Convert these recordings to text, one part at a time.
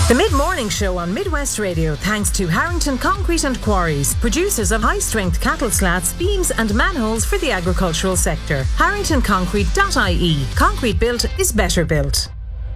The Mid-Morning Show on Midwest Radio, thanks to Harrington Concrete and Quarries, producers of high-strength cattle slats, beams and manholes for the agricultural sector. HarringtonConcrete.ie. Concrete built is better built.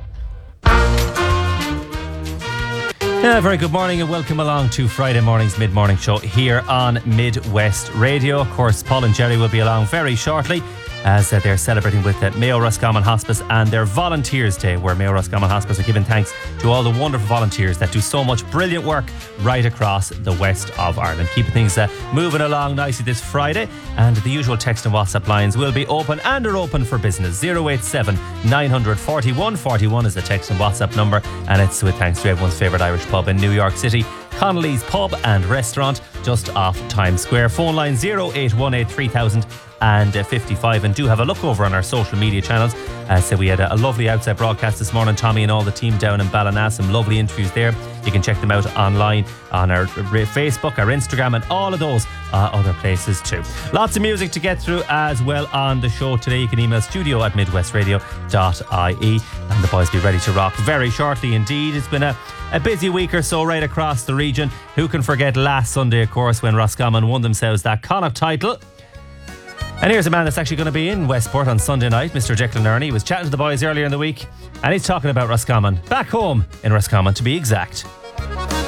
Very good morning and welcome along to Friday morning's Mid-Morning Show here on Midwest Radio. Of course, Paul and Jerry will be along very shortly as they're celebrating with Mayo Roscommon Hospice and their Volunteers Day, where Mayo Roscommon Hospice are giving thanks to all the wonderful volunteers that do so much brilliant work right across the west of Ireland. Keeping things moving along nicely this Friday, and the usual text and WhatsApp lines will be open and are open for business. 087 941 41 is the text and WhatsApp number, and it's with thanks to everyone's favourite Irish pub in New York City, Connolly's Pub and Restaurant, just off Times Square. Phone line 0818 3000 and 55, and do have a look over on our social media channels. So we had a lovely outside broadcast this morning, Tommy and all the team down in Ballina, some lovely interviews there. You can check them out online on our Facebook, our Instagram, and all of those other places too. Lots of music to get through as well on the show today. You can email studio@midwestradio.ie, and the boys be ready to rock very shortly indeed. It's been a busy week or so right across the region. Who can forget last Sunday, of course, when Roscommon won themselves that Connacht title? And here's a man that's actually going to be in Westport on Sunday night, Mr. Declan Ernie. He was chatting to the boys earlier in the week, and he's talking about Roscommon, back home in Roscommon to be exact.